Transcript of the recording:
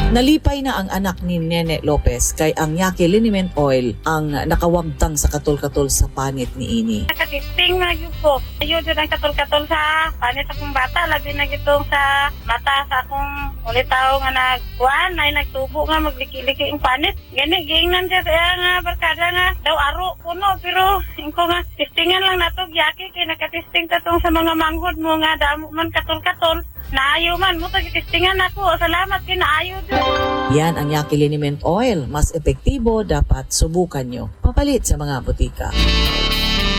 Nalipay na ang anak ni Nene Lopez kay ang Yaqui Liniment Oil ang nakawagtang sa katol-katol sa panit ni ini. Nakatisting na yun po. Ayun yun ang katol-katol sa panit akong bata. Labi na gitong sa mata sa akong ulitaw nga nagkuhan ay nagtubo nga magliki-liki yung panit. Gani, giingnan siya kaya nga barkada nga daw aro puno. Pero ko nga tistingan lang nato Yaqui kay nakatisting katong sa mga manghod mo nga damo man katol-katol. Naayo man mo tagitistingan ako. Salamat kay naayo dun. Yan ang Yaqui Liniment Oil. Mas epektibo, dapat subukan nyo. Papalit sa mga butika.